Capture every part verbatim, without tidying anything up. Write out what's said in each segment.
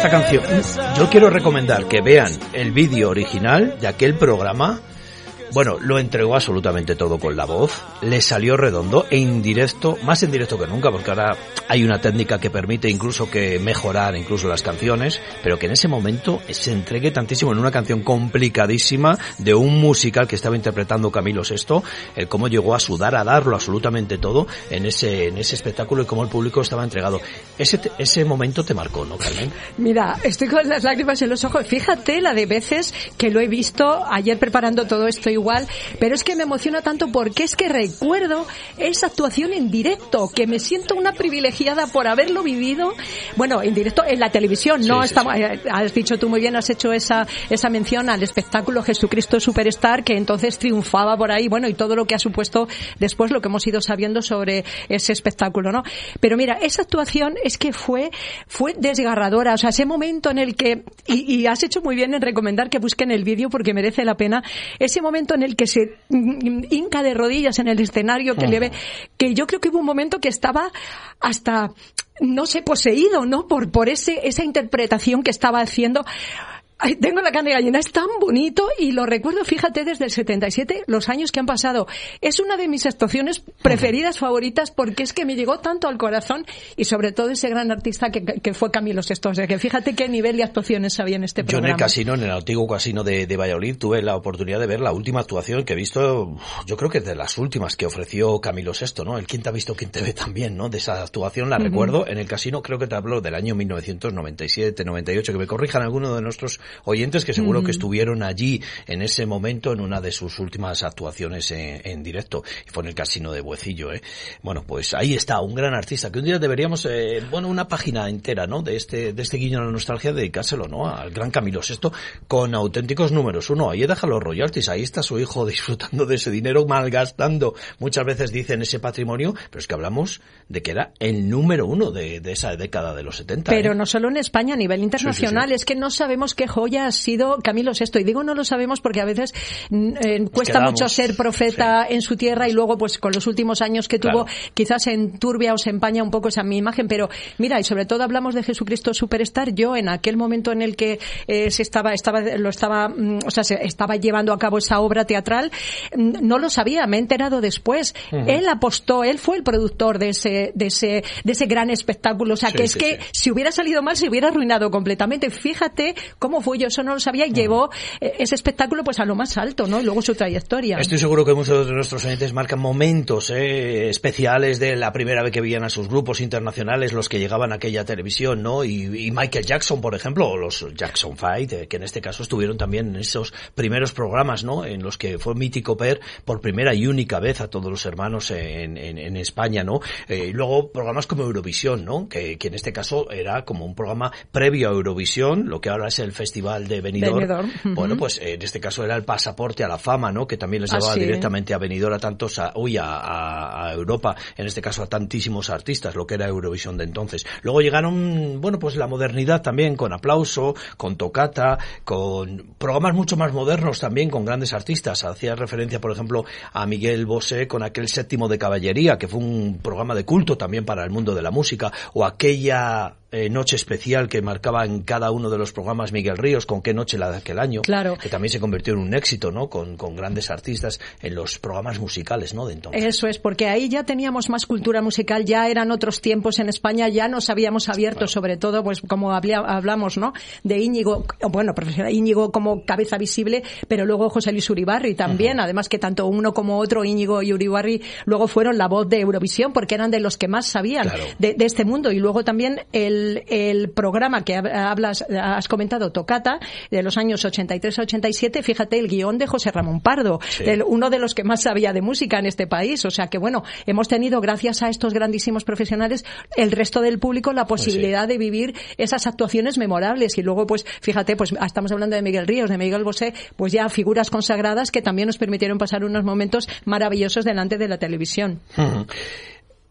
esta canción, yo quiero recomendar que vean el vídeo original de aquel programa. Bueno, lo entregó absolutamente todo con la voz, le salió redondo e indirecto, más en directo que nunca, porque ahora hay una técnica que permite incluso que mejorar incluso las canciones, pero que en ese momento se entregue tantísimo en una canción complicadísima de un musical que estaba interpretando Camilo sexto, el cómo llegó a sudar, a darlo absolutamente todo en ese en ese espectáculo y cómo el público estaba entregado. Ese ese momento te marcó, ¿no, Carmen? Mira, estoy con las lágrimas en los ojos. Fíjate la de veces que lo he visto ayer preparando todo esto igual, pero es que me emociona tanto porque es que recuerdo esa actuación en directo, que me siento una privilegiada por haberlo vivido, bueno, en directo en la televisión, no sí, sí, estamos, sí. Has dicho tú muy bien, has hecho esa esa mención al espectáculo Jesucristo Superstar, que entonces triunfaba por ahí, bueno, y todo lo que ha supuesto después lo que hemos ido sabiendo sobre ese espectáculo, ¿no? Pero mira, esa actuación es que fue fue desgarradora, o sea, ese momento en el que, y, y has hecho muy bien en recomendar que busquen el vídeo porque merece la pena, ese momento en el que se hinca de rodillas en el escenario, que uh-huh. le ve, que yo creo que hubo un momento que estaba hasta, no sé, poseído, ¿no? Por, por ese, esa interpretación que estaba haciendo. Ay, tengo la carne de gallina, es tan bonito y lo recuerdo, fíjate, desde el setenta y siete, los años que han pasado. Es una de mis actuaciones preferidas, favoritas, porque es que me llegó tanto al corazón y sobre todo ese gran artista que, que fue Camilo sexto. O sea, que fíjate qué nivel de actuaciones había en este programa. Yo en el casino, en el antiguo casino de, de Valladolid, tuve la oportunidad de ver la última actuación que he visto, yo creo que es de las últimas que ofreció Camilo sexto, ¿no? El Quién te ha visto, quién te ve también, ¿no? De esa actuación la uh-huh. recuerdo en el casino, creo que te hablo del año mil novecientos noventa y siete, noventa y ocho, que me corrijan alguno de nuestros oyentes que seguro mm. que estuvieron allí en ese momento en una de sus últimas actuaciones en, en directo, y fue en el casino de Buecillo, ¿eh? Bueno, pues ahí está, un gran artista que un día deberíamos, eh, bueno, una página entera, ¿no? De este, de este guiño a la nostalgia, dedicárselo, ¿no? Al gran Camilo sexto, con auténticos números. Uno, ahí deja los royalties, ahí está su hijo disfrutando de ese dinero, malgastando, muchas veces dicen ese patrimonio, pero es que hablamos de que era el número uno de, de esa década de los setenta. Pero ¿eh? no solo en España, a nivel internacional, sí, sí, sí. Es que no sabemos qué joya ha sido Camilo sexto, y digo no lo sabemos porque a veces eh, cuesta Quedamos, mucho ser profeta sí. en su tierra, y luego pues con los últimos años que tuvo, claro. quizás enturbia o se empaña un poco esa mi imagen, pero mira, y sobre todo hablamos de Jesucristo Superstar. Yo en aquel momento en el que eh, se estaba, estaba, lo estaba, mm, o sea, se estaba llevando a cabo esa obra teatral, mm, no lo sabía, me he enterado después. Uh-huh. Él apostó, él fue el productor de ese, de ese, de ese gran espectáculo, o sea, sí, que es sí, que sí. si hubiera salido mal se hubiera arruinado completamente. Fíjate cómo fue, yo eso no lo sabía, y uh-huh. llevó ese espectáculo pues a lo más alto, ¿no? Y luego su trayectoria. Estoy seguro que muchos de nuestros oyentes marcan momentos eh, especiales de la primera vez que veían a sus grupos internacionales, los que llegaban a aquella televisión, ¿no? Y, y Michael Jackson, por ejemplo, o los Jackson Five, eh, que en este caso estuvieron también en esos primeros programas, ¿no? En los que fue mítico ver por primera y única vez a todos los hermanos en, en, en España, ¿no? Eh, y luego programas como Eurovisión, ¿no? Que, que en este caso era como un programa previo a Eurovisión, lo que ahora es el Festival de Benidorm. Benidorm. Uh-huh. Bueno, pues en este caso era el pasaporte a la fama, ¿no? Que también les llevaba ah, sí. directamente a Benidorm a tantos, a, uy, a, a, a Europa, en este caso a tantísimos artistas, lo que era Eurovisión de entonces. Luego llegaron, bueno, pues la modernidad también, con Aplauso, con Toccata, con programas mucho más modernos también, con grandes artistas. Hacía referencia, por ejemplo, a Miguel Bosé con aquel Séptimo de Caballería, que fue un programa de culto también para el mundo de la música, o aquella Eh, noche especial que marcaba en cada uno de los programas Miguel Ríos, con Qué noche la de aquel año, claro. que también se convirtió en un éxito, ¿no? Con, con grandes artistas en los programas musicales, ¿no? De entonces. Eso es, porque ahí ya teníamos más cultura musical, ya eran otros tiempos en España, ya nos habíamos abierto, claro. sobre todo, pues como hablamos, ¿no? De Íñigo, bueno, profesor Íñigo como cabeza visible, pero luego José Luis Uribarri también, uh-huh. además que tanto uno como otro, Íñigo y Uribarri, luego fueron la voz de Eurovisión, porque eran de los que más sabían claro. de, de este mundo, y luego también el El, el programa que hablas, has comentado, Toccata, de los años ochenta y tres a ochenta y siete, fíjate, el guión de José Ramón Pardo, sí. el, uno de los que más sabía de música en este país. O sea que, bueno, hemos tenido, gracias a estos grandísimos profesionales, el resto del público la posibilidad sí. de vivir esas actuaciones memorables. Y luego, pues, fíjate, pues estamos hablando de Miguel Ríos, de Miguel Bosé, pues ya figuras consagradas que también nos permitieron pasar unos momentos maravillosos delante de la televisión. Uh-huh.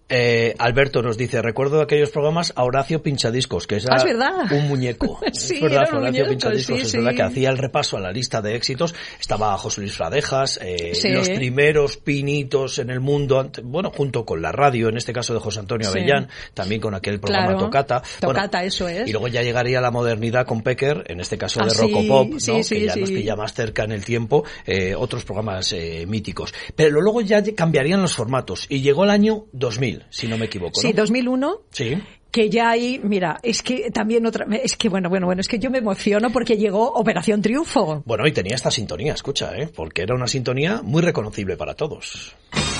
Eh, Alberto nos dice, recuerdo aquellos programas a Horacio Pinchadiscos, que era ¿Ah, es verdad? un muñeco. Sí, es verdad, era un Horacio muñeco, Pinchadiscos, sí, es sí. verdad que hacía el repaso a la lista de éxitos. Estaba José Luis Fradejas, eh, Sí. los primeros pinitos en el mundo, bueno, junto con la radio, en este caso de José Antonio Sí. Avellán, también con aquel programa Claro. Tocata. Tocata, Bueno, eso es. Y luego ya llegaría la modernidad con Pecker, en este caso Ah, de sí, Rocopop, ¿no? sí, que sí, ya sí. nos pilla más cerca en el tiempo, eh, otros programas eh, míticos. Pero luego ya cambiarían los formatos y llegó el año dos mil, si no me equivoco, ¿no? Sí, dos mil uno. Sí. Que ya ahí, mira, es que también otra, es que bueno, bueno, bueno, es que yo me emociono porque llegó Operación Triunfo. Bueno, y tenía esta sintonía, escucha, ¿eh? Porque era una sintonía muy reconocible para todos.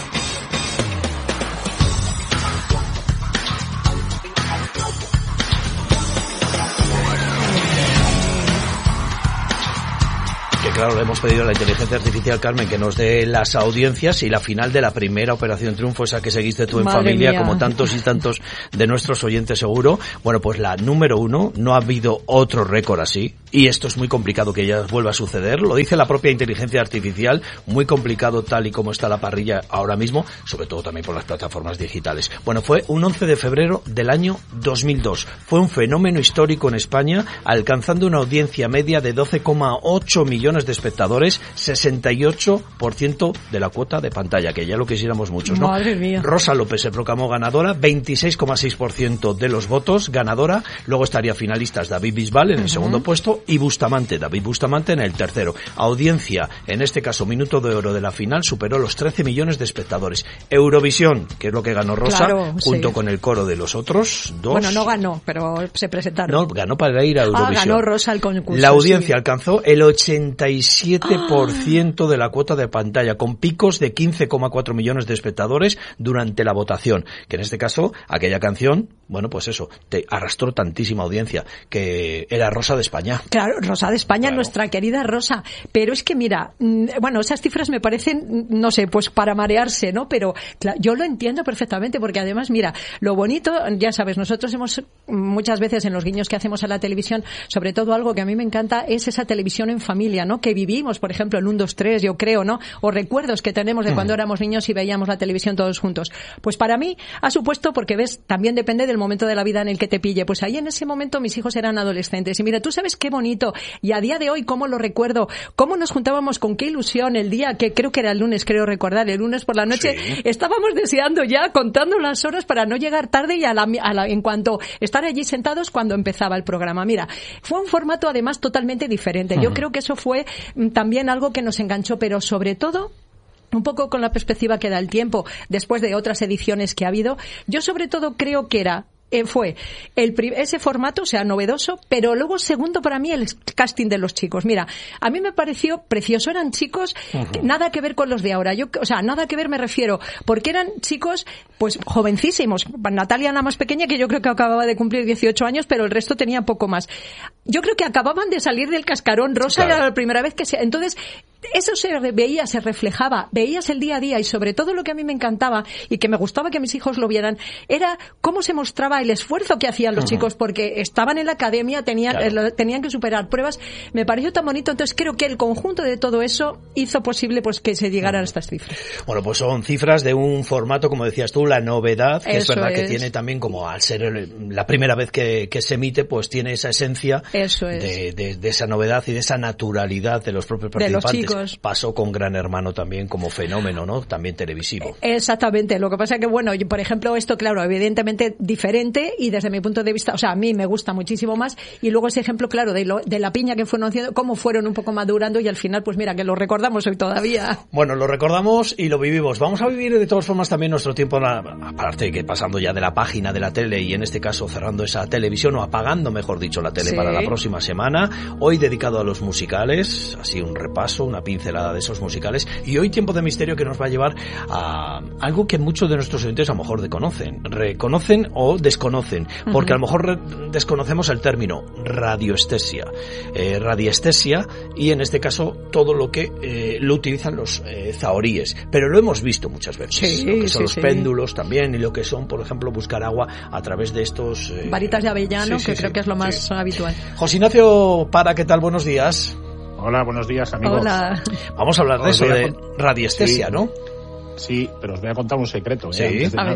Que claro, le hemos pedido a la inteligencia artificial, Carmen, que nos dé las audiencias y la final de la primera Operación Triunfo, esa que seguiste tú en Madre familia, mía. como tantos y tantos de nuestros oyentes seguro. Bueno, pues la número uno, no ha habido otro récord así, y esto es muy complicado que ya vuelva a suceder, lo dice la propia inteligencia artificial, muy complicado tal y como está la parrilla ahora mismo, sobre todo también por las plataformas digitales. Bueno, fue un once de febrero del año dos mil dos, fue un fenómeno histórico en España, alcanzando una audiencia media de doce coma ocho millones de espectadores, sesenta y ocho por ciento de la cuota de pantalla, que ya lo quisiéramos muchos, ¿no? Madre mía. Rosa López se proclamó ganadora, veintiséis coma seis por ciento de los votos, ganadora. Luego estaría finalistas David Bisbal en el uh-huh. segundo puesto y Bustamante, David Bustamante en el tercero. Audiencia, en este caso minuto de oro de la final, superó los trece millones de espectadores. Eurovisión, que es lo que ganó Rosa, claro, junto sí. con el coro de los otros dos. Bueno, no ganó, pero se presentaron. No, ganó para ir a Eurovisión. Ah, ganó Rosa el concurso. La audiencia sí. alcanzó el ochenta y siete por ciento de la cuota de pantalla, con picos de quince coma cuatro millones de espectadores durante la votación, que en este caso, aquella canción, bueno, pues eso, te arrastró tantísima audiencia, que era Rosa de España. Claro, Rosa de España, claro. Nuestra querida Rosa. Pero es que mira, bueno, esas cifras me parecen, no sé, pues para marearse, ¿no? Pero claro, yo lo entiendo perfectamente, porque además, mira, lo bonito, ya sabes, nosotros hemos muchas veces en los guiños que hacemos a la televisión, sobre todo algo que a mí me encanta es esa televisión en familia, ¿no? Que vivimos, por ejemplo, el uno, dos, tres, yo creo, ¿no? O recuerdos que tenemos de cuando mm. éramos niños y veíamos la televisión todos juntos. Pues para mí ha supuesto, porque ves, también depende del momento de la vida en el que te pille. Pues ahí en ese momento mis hijos eran adolescentes. Y mira, tú sabes qué bonito. Y a día de hoy, cómo lo recuerdo, cómo nos juntábamos, con qué ilusión el día, que creo que era el lunes, creo recordar, el lunes por la noche, sí. estábamos deseando ya, contando las horas para no llegar tarde y a la, a la, en cuanto estar allí sentados cuando empezaba el programa. Mira, fue un formato además totalmente diferente. Yo uh-huh. creo que eso fue también algo que nos enganchó, pero sobre todo un poco con la perspectiva que da el tiempo después de otras ediciones que ha habido, yo sobre todo creo que era Eh, fue el ese formato, o sea, novedoso, pero luego segundo para mí el casting de los chicos. Mira, a mí me pareció precioso, eran chicos uh-huh. nada que ver con los de ahora. Yo, o sea, nada que ver me refiero, porque eran chicos pues jovencísimos. Natalia la más pequeña, que yo creo que acababa de cumplir dieciocho años, pero el resto tenía poco más. Yo creo que acababan de salir del cascarón. Rosa claro. era la primera vez que se... Entonces, eso se veía, se reflejaba, veías el día a día, y sobre todo lo que a mí me encantaba y que me gustaba que mis hijos lo vieran, era cómo se mostraba el esfuerzo que hacían los uh-huh. chicos, porque estaban en la academia, tenían, claro. eh, tenían que superar pruebas. Me pareció tan bonito. Entonces creo que el conjunto de todo eso hizo posible pues que se llegaran uh-huh. a estas cifras. Bueno, pues son cifras de un formato, como decías tú, la novedad, que eso es verdad es. que tiene también, como al ser la primera vez que, que se emite, pues tiene esa esencia eso es. de, de, de esa novedad y de esa naturalidad de los propios participantes. De los chicos. Pasó con Gran Hermano también como fenómeno, ¿no? También televisivo. Exactamente. Lo que pasa que, bueno, yo, por ejemplo, esto, claro, evidentemente diferente, y desde mi punto de vista, o sea, a mí me gusta muchísimo más, y luego ese ejemplo, claro, de, lo, de la piña que fueron haciendo, cómo fueron un poco madurando, y al final, pues mira, que lo recordamos hoy todavía. Bueno, lo recordamos y lo vivimos. Vamos a vivir de todas formas también nuestro tiempo, aparte que pasando ya de la página de la tele, y en este caso cerrando esa televisión, o apagando, mejor dicho, la tele sí. para la próxima semana. Hoy dedicado a los musicales, así un repaso, una pincelada de esos musicales, y hoy Tiempo de Misterio, que nos va a llevar a algo que muchos de nuestros oyentes a lo mejor reconocen, reconocen o desconocen, porque uh-huh. a lo mejor desconocemos el término radioestesia, eh, radiestesia, y en este caso todo lo que eh, lo utilizan los eh, zahoríes, pero lo hemos visto muchas veces, sí, lo que son sí, los sí. péndulos también, y lo que son, por ejemplo, buscar agua a través de estos eh, varitas de avellano, sí, sí, que sí, creo sí, que es lo más sí. habitual. José Ignacio Para, ¿qué tal? Buenos días. Hola, buenos días, amigos. Hola. Vamos a hablar de os eso, de radiestesia, sí, ¿no? Sí, pero os voy a contar un secreto, ¿eh? Sí. Antes de a nada. Ver.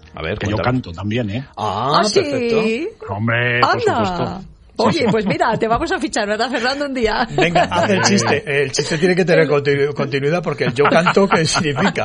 A ver, que cuéntame. yo canto también, ¿eh? Ah, ¿Ah, sí? perfecto. Hombre, por supuesto. Oye, pues mira, te vamos a fichar, ¿verdad, Fernando, un día? Venga, haz el chiste. El chiste tiene que tener continu- continuidad porque el yo canto, ¿qué significa?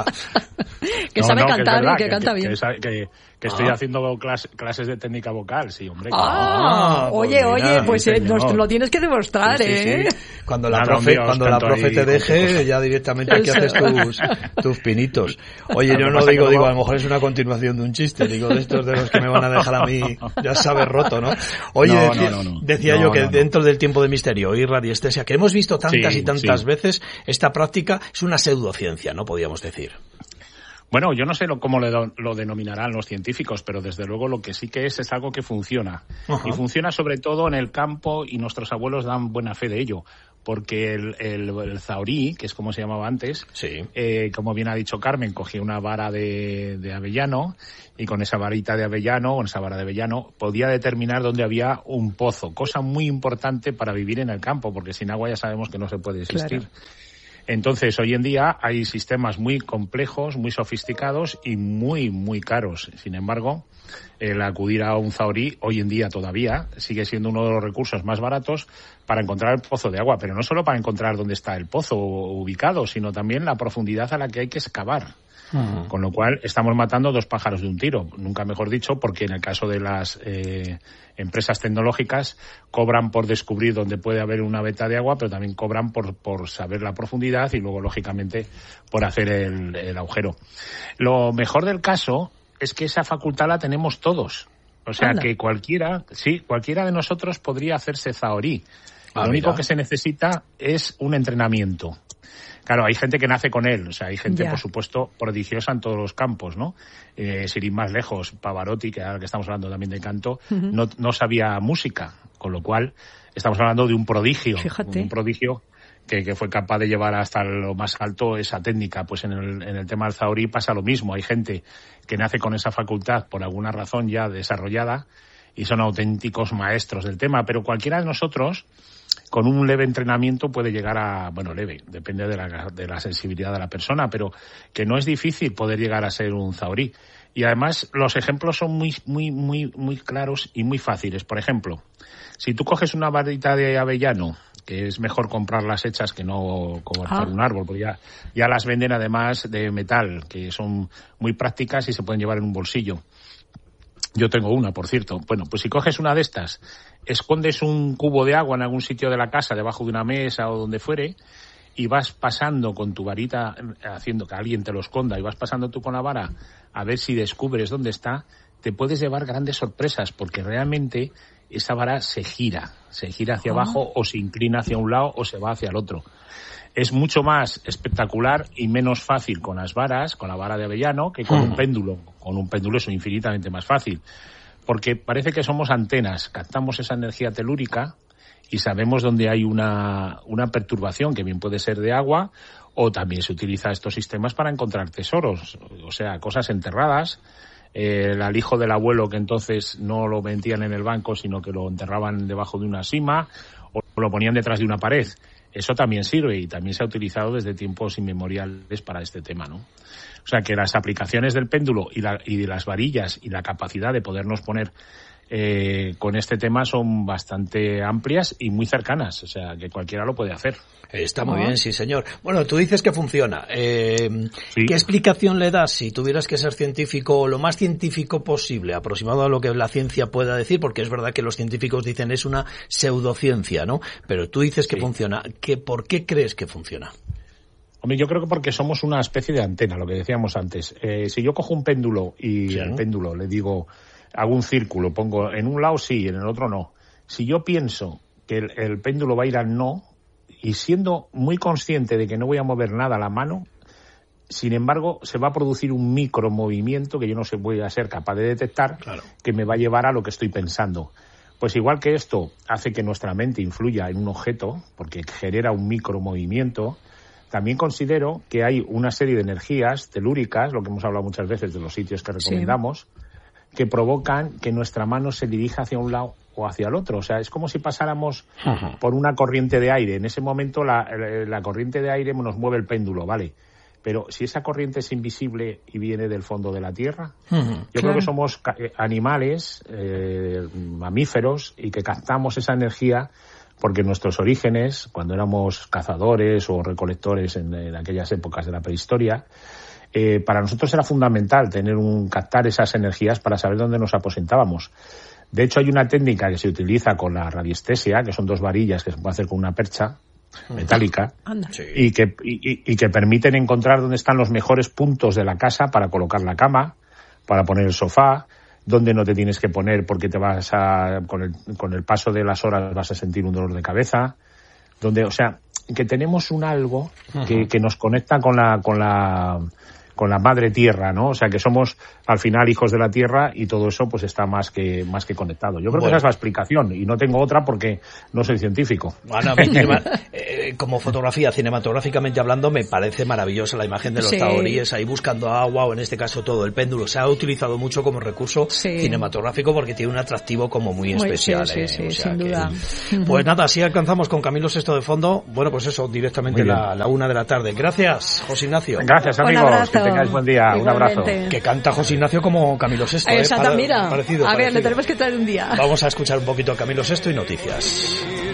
Que No, sabe no, que cantar es verdad, y que, que canta que, bien. Que, sabe- que, que estoy Ah. haciendo clase, clases de técnica vocal, sí, hombre. Ah, Ah, pues oye, mira, oye, pues sí, eh, nos señor. lo tienes que demostrar, Sí, sí, ¿eh? sí. Cuando la Nada, profe, un día os cuando la canto profe ahí te cualquier deje, cosa. ya directamente aquí Eso. haces tus, tus pinitos. Oye, Lo yo que no pasa digo, que digo, luego- a lo mejor es una continuación de un chiste, digo, de estos de los que me van a dejar a mí, ya sabes, roto, ¿no? Oye, No, decía, no, no, no. decía No, yo que no, no. dentro del tiempo de misterio y radiestesia, que hemos visto tantas Sí, y tantas sí. veces, esta práctica es una pseudociencia, ¿no? Podríamos decir. Bueno, yo no sé lo, cómo lo, lo denominarán los científicos, pero desde luego lo que sí que es es algo que funciona. Ajá. Y funciona sobre todo en el campo y nuestros abuelos dan buena fe de ello. Porque el, el, el zahorí, que es como se llamaba antes, Sí. eh, como bien ha dicho Carmen, cogía una vara de, de avellano y con esa varita de avellano, o esa vara de avellano, podía determinar dónde había un pozo. Cosa muy importante para vivir en el campo, porque sin agua ya sabemos que no se puede existir. Claro. Entonces, hoy en día hay sistemas muy complejos, muy sofisticados y muy, muy caros. Sin embargo, el acudir a un zahorí hoy en día todavía sigue siendo uno de los recursos más baratos para encontrar el pozo de agua, pero no solo para encontrar dónde está el pozo ubicado, sino también la profundidad a la que hay que excavar. Uh-huh. Con lo cual estamos matando dos pájaros de un tiro, nunca mejor dicho, porque en el caso de las eh, empresas tecnológicas cobran por descubrir dónde puede haber una veta de agua, pero también cobran por, por saber la profundidad y luego, lógicamente, por hacer el, el agujero. Lo mejor del caso es que esa facultad la tenemos todos. O sea, Anda. que cualquiera, sí, cualquiera de nosotros podría hacerse zahorí. Ah, Lo único mira. que se necesita es un entrenamiento. Claro, hay gente que nace con él, o sea, hay gente, yeah. por supuesto, prodigiosa en todos los campos, ¿no? Eh, sin ir más lejos, Pavarotti, que ahora que estamos hablando también de canto, uh-huh. no, no sabía música, con lo cual estamos hablando de un prodigio. Fíjate. Un prodigio que, que fue capaz de llevar hasta lo más alto esa técnica. Pues en el, en el tema del zahorí pasa lo mismo, hay gente que nace con esa facultad por alguna razón ya desarrollada y son auténticos maestros del tema, pero cualquiera de nosotros con un leve entrenamiento puede llegar a, bueno, leve, depende de la, de la sensibilidad de la persona, pero que no es difícil poder llegar a ser un zahorí. Y además los ejemplos son muy, muy, muy, muy claros y muy fáciles. Por ejemplo, si tú coges una varita de avellano, que es mejor comprarlas hechas que no cortar ah. un árbol, porque ya, ya las venden además de metal, que son muy prácticas y se pueden llevar en un bolsillo. Yo tengo una, por cierto. Bueno, pues si coges una de estas, escondes un cubo de agua en algún sitio de la casa, debajo de una mesa o donde fuere, y vas pasando con tu varita, haciendo que alguien te lo esconda, y vas pasando tú con la vara a ver si descubres dónde está, te puedes llevar grandes sorpresas, porque realmente esa vara se gira, se gira hacia oh. abajo o se inclina hacia un lado o se va hacia el otro. Es mucho más espectacular y menos fácil con las varas, con la vara de avellano, que con uh-huh. un péndulo. Con un péndulo es infinitamente más fácil. Porque parece que somos antenas, captamos esa energía telúrica y sabemos dónde hay una, una perturbación, que bien puede ser de agua, o también se utiliza estos sistemas para encontrar tesoros, o sea, cosas enterradas. Eh, el alijo del abuelo, que entonces no lo metían en el banco, sino que lo enterraban debajo de una sima, o lo ponían detrás de una pared. Eso también sirve y también se ha utilizado desde tiempos inmemoriales para este tema, ¿no? O sea que las aplicaciones del péndulo y, la, y de las varillas y la capacidad de podernos poner eh, con este tema son bastante amplias y muy cercanas. O sea que cualquiera lo puede hacer. Está muy bien, sí, señor. Bueno, tú dices que funciona. Eh, sí. ¿Qué explicación le das si tuvieras que ser científico, lo más científico posible, aproximado a lo que la ciencia pueda decir? Porque es verdad que los científicos dicen es una pseudociencia, ¿no? Pero tú dices que sí. funciona. ¿Qué, ¿Por qué crees que funciona? Hombre, yo creo que porque somos una especie de antena, lo que decíamos antes. Eh, si yo cojo un péndulo y sí. al péndulo le digo, hago un círculo, pongo en un lado sí, en el otro no. Si yo pienso que el, el péndulo va a ir al no, y siendo muy consciente de que no voy a mover nada a la mano, sin embargo, se va a producir un micromovimiento que yo no sé, voy a ser capaz de detectar, claro. que me va a llevar a lo que estoy pensando. Pues igual que esto hace que nuestra mente influya en un objeto, porque genera un micromovimiento, también considero que hay una serie de energías telúricas, lo que hemos hablado muchas veces de los sitios que recomendamos, sí. que provocan que nuestra mano se dirija hacia un lado o hacia el otro. O sea, es como si pasáramos uh-huh. por una corriente de aire. En ese momento la, la corriente de aire nos mueve el péndulo, ¿vale? Pero si esa corriente es invisible y viene del fondo de la Tierra, Uh-huh, yo claro. creo que somos animales, eh, mamíferos, y que captamos esa energía porque nuestros orígenes, cuando éramos cazadores o recolectores en, en aquellas épocas de la prehistoria, eh, para nosotros era fundamental tener un captar esas energías para saber dónde nos aposentábamos. De hecho, hay una técnica que se utiliza con la radiestesia, que son dos varillas que se puede hacer con una percha metálica, Anda. Sí. y que y, y que permiten encontrar dónde están los mejores puntos de la casa para colocar la cama, para poner el sofá, donde no te tienes que poner porque te vas a con el con el paso de las horas vas a sentir un dolor de cabeza, donde, o sea, que tenemos un algo que, Uh-huh. que nos conecta con la con la con la madre tierra, ¿no? O sea, que somos al final hijos de la tierra y todo eso pues está más que más que conectado. Yo creo Bueno. que esa es la explicación y no tengo otra porque no soy científico. Bueno, a mí, cinema- eh, como fotografía, cinematográficamente hablando, me parece maravillosa la imagen de los Sí. taoríes ahí buscando agua, o en este caso todo el péndulo. Se ha utilizado mucho como recurso Sí. cinematográfico porque tiene un atractivo como muy, Muy- especial. sí, eh, sí, o sí, sea sin que- duda. Pues nada, así alcanzamos con Camilo Sesto de fondo. Bueno, pues eso, directamente Muy bien. la, la una de la tarde. Gracias, José Ignacio. Gracias, Un amigos, abrazo. que tengáis buen día. Un abrazo. Igualmente. Que canta José Ignacio como Camilo Sesto. ¿eh? Exacto, Para- mira. parecido, a ver, parecido. le tenemos que traer un día. Vamos a escuchar un poquito a Camilo Sesto y noticias.